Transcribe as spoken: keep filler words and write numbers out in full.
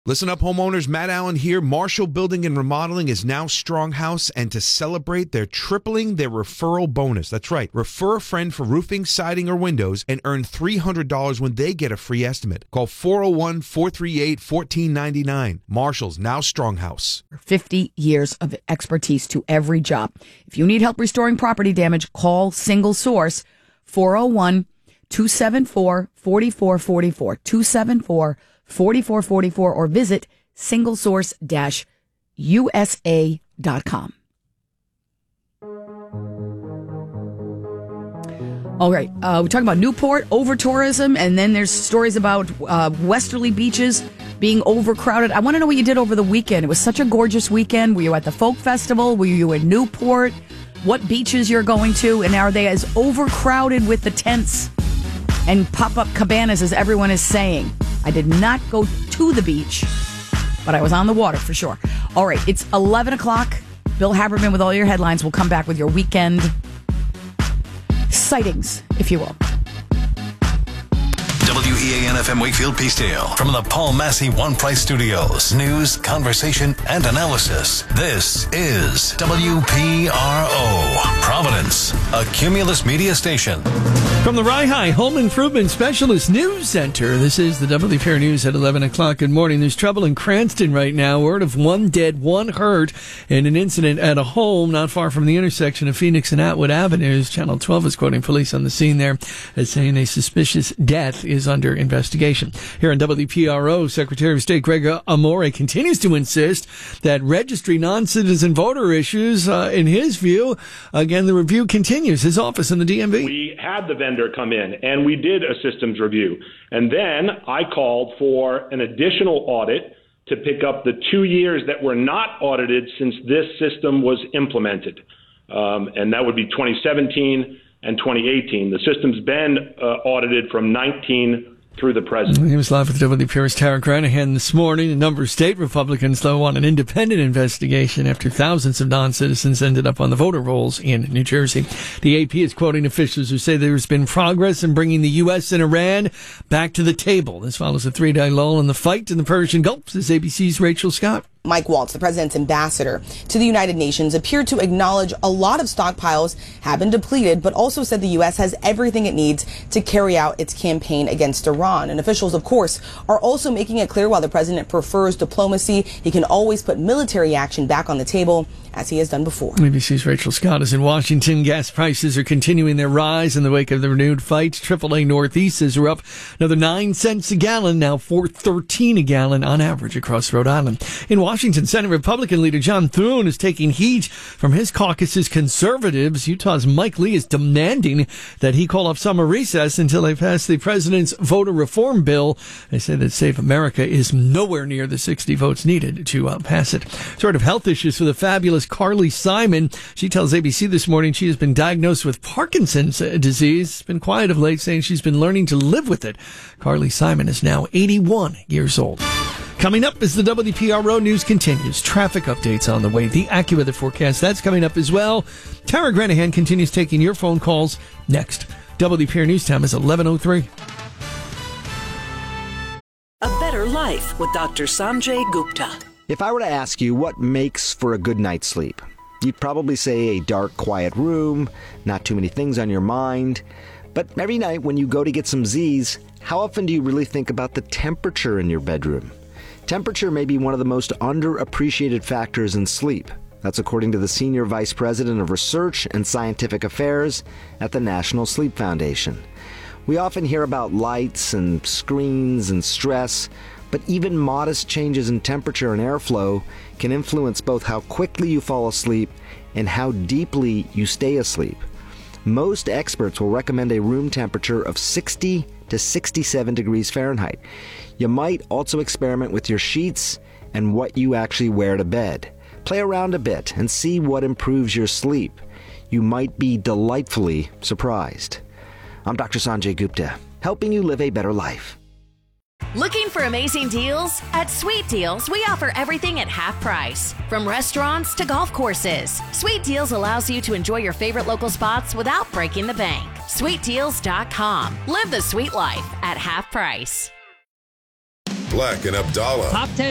Listen up, homeowners. Matt Allen here. Marshall Building and Remodeling is now Stronghouse, and to celebrate, they're tripling their referral bonus. That's right. Refer a friend for roofing, siding, or windows and earn three hundred dollars when they get a free estimate. Call four oh one, four three eight, one four nine nine. Marshall's now Stronghouse. fifty years of expertise to every job. If you need help restoring property damage, call Single Source, four oh one, two seven four, four four four four, two seven four, four four four four, or visit single source dash u s a dot com. All right, uh, we're talking about Newport, over-tourism, and then there's stories about uh, westerly beaches being overcrowded. I want to know what you did over the weekend. It was such a gorgeous weekend. Were you at the Folk Festival? Were you in Newport? What beaches you're going to? And are they as overcrowded with the tents and pop-up cabanas as everyone is saying? I did not go to the beach, but I was on the water for sure. All right, it's eleven o'clock. Bill Haberman with all your headlines. We'll come back with your weekend sightings, if you will. W E A N F M Wakefield Peacedale from the Paul Massey One Price Studios. News, conversation, and analysis. This is W P R O, Providence, a Cumulus media station. From the Rye Home Improvement Specialist News Center, this is the W P R News at eleven o'clock. Good morning. There's trouble in Cranston right now. Word of one dead, one hurt in an incident at a home not far from the intersection of Phoenix and Atwood Avenues. Channel twelve is quoting police on the scene there as saying a suspicious death is under investigation. Here on W P R O, Secretary of State Greg Amore continues to insist that registry non-citizen voter issues, uh, in his view, again, the review continues. His office in the D M V. We had the vendor come in and we did a systems review. And then I called for an additional audit to pick up the two years that were not audited since this system was implemented. Um, and that would be twenty seventeen and twenty eighteen. The system's been uh, audited from nineteen through the present. He was live with W P R's Tara Granahan this morning. A number of state Republicans, though, want an independent investigation after thousands of non-citizens ended up on the voter rolls in New Jersey. The A P is quoting officials who say there's been progress in bringing the U S and Iran back to the table. This follows a three-day lull in the fight in the Persian Gulf. This is A B C's Rachel Scott. Mike Waltz, the president's ambassador to the United Nations, appeared to acknowledge a lot of stockpiles have been depleted, but also said the U S has everything it needs to carry out its campaign against Iran. And officials, of course, are also making it clear while the president prefers diplomacy, he can always put military action back on the table, as he has done before. A B C's Rachel Scott is in Washington. Gas prices are continuing their rise in the wake of the renewed fight. triple A Northeast is up another nine cents a gallon, now four thirteen a gallon on average across Rhode Island. In Washington, Senate Republican leader John Thune is taking heat from his caucus's conservatives. Utah's Mike Lee is demanding that he call off summer recess until they pass the president's voter reform bill. They say that Save America is nowhere near the sixty votes needed to uh, pass it. Sort of health issues for the fabulous Carly Simon. She tells A B C this morning she has been diagnosed with Parkinson's disease. It's been quiet of late, saying she's been learning to live with it. Carly Simon is now eighty-one years old. Coming up as the W P R O news continues, traffic updates on the way, the AccuWeather forecast, that's coming up as well. Tara Granahan continues taking your phone calls next. W P R News time is eleven oh three. A Better Life with Doctor Sanjay Gupta. If I were to ask you what makes for a good night's sleep, you'd probably say a dark, quiet room, not too many things on your mind. But every night when you go to get some Z's, how often do you really think about the temperature in your bedroom? Temperature may be one of the most underappreciated factors in sleep. That's according to the Senior Vice President of Research and Scientific Affairs at the National Sleep Foundation. We often hear about lights and screens and stress, but even modest changes in temperature and airflow can influence both how quickly you fall asleep and how deeply you stay asleep. Most experts will recommend a room temperature of sixty to sixty-seven degrees Fahrenheit. You might also experiment with your sheets and what you actually wear to bed. Play around a bit and see what improves your sleep. You might be delightfully surprised. I'm Doctor Sanjay Gupta, helping you live a better life. Looking for amazing deals? At Sweet Deals, we offer everything at half price. From restaurants to golf courses, Sweet Deals allows you to enjoy your favorite local spots without breaking the bank. sweet deals dot com. Live the sweet life at half price. Black and Abdallah. Top ten